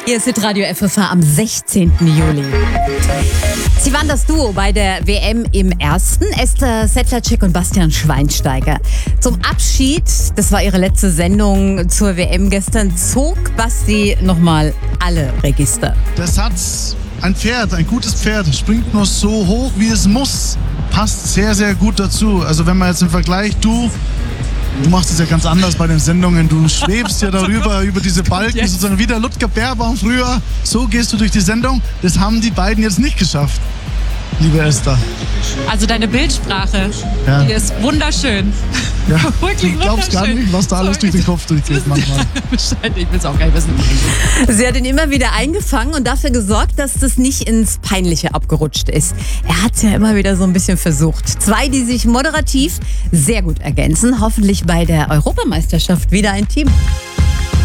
Hier ist Hitradio FFH am 16. Juli. Sie waren das Duo bei der WM im Ersten, Esther Sedlacek und Bastian Schweinsteiger. Zum Abschied, das war ihre letzte Sendung zur WM gestern, zog Basti nochmal alle Register. Das hat ein Pferd, ein gutes Pferd, springt nur so hoch, wie es muss. Passt sehr, sehr gut dazu. Also wenn man jetzt im Vergleich, du machst es ja ganz anders bei den Sendungen. Du schwebst ja darüber, über diese Balken, sozusagen wie der Ludger Beerbaum früher. So gehst du durch die Sendung. Das haben die beiden jetzt nicht geschafft, liebe Esther. Also deine Bildsprache, Ja. die ist wunderschön. Ja, Wirklich du glaubst gar wunderschön. nicht, was da alles durch den Kopf durchgeht manchmal. Ich will es auch gar nicht wissen. Sie hat ihn immer wieder eingefangen und dafür gesorgt, dass das nicht ins Peinliche abgerutscht ist. Er hat es ja immer wieder so ein bisschen versucht. Zwei, die sich moderativ sehr gut ergänzen. Hoffentlich bei der Europameisterschaft wieder ein Team.